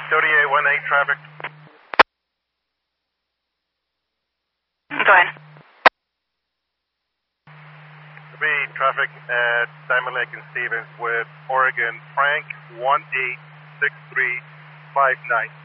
3818 traffic. Go ahead. Be traffic at Diamond Lake and Stevens with Oregon, Frank 186359.